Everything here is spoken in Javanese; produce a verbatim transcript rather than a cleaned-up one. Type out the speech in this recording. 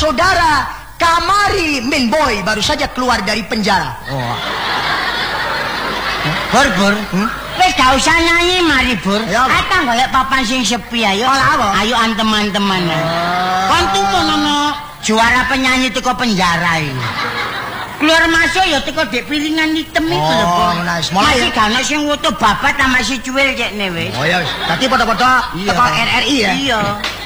saudara Kamari Minboy baru saja keluar dari penjara. Oh. Bur, Bur. Hmm? Wis gak usah nyanyi mari, Bur. Atang golek papan sing sepi ayo. Ayo teman-teman. Oh. Kon tumun ono juara penyanyi teko penjara iki. Keluar masuk ya teko dek piringan hitam itu lho, Bur. Masih gak ono sing foto babat sama si cuwil cekne wis. Oh ya, dadi foto-foto teko R R I ya. Iya.